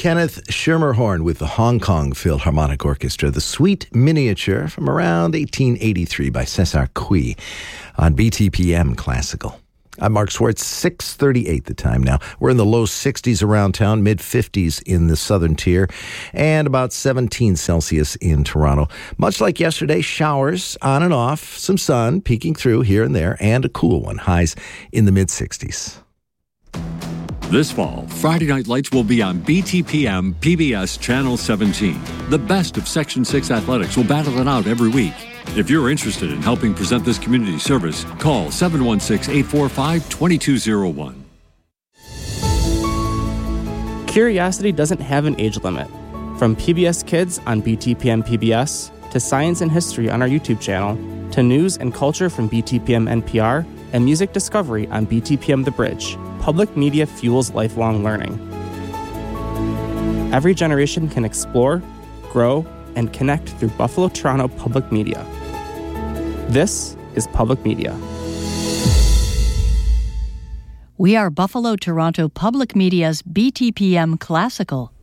Kenneth Schermerhorn with the Hong Kong Philharmonic Orchestra, the Sweet Miniature from around 1883 by César Cui on BTPM Classical. I'm Mark Schwartz, 6:38 the time now. We're in the low 60s around town, mid-50s in the southern tier, and about 17 Celsius in Toronto. Much like yesterday, showers on and off, some sun peeking through here and there, and a cool one, highs in the mid-60s. This fall, Friday Night Lights will be on BTPM PBS Channel 17. The best of Section 6 athletics will battle it out every week. If you're interested in helping present this community service, call 716-845-2201. Curiosity doesn't have an age limit. From PBS Kids on BTPM PBS, to Science and History on our YouTube channel, to news and culture from BTPM NPR, and music discovery on BTPM The Bridge, public media fuels lifelong learning. Every generation can explore, grow, and connect through Buffalo Toronto Public Media. This is Public Media. We are Buffalo Toronto Public Media's BTPM Classical.